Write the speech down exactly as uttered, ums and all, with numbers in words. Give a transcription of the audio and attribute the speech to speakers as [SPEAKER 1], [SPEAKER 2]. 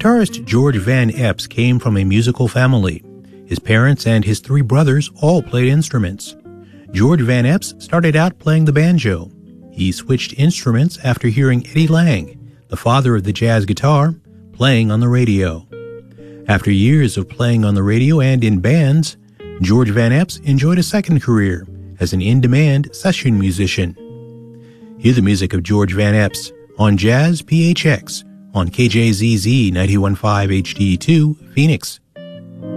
[SPEAKER 1] Guitarist George Van Eps came from a musical family. His parents and his three brothers all played instruments. George Van Eps started out playing the banjo. He switched instruments after hearing Eddie Lang, the father of the jazz guitar, playing on the radio. After years of playing on the radio and in bands, George Van Eps enjoyed a second career as an in-demand session musician. Hear the music of George Van Eps on Jazz P H X on K J Z Z ninety-one point five H D two, Phoenix.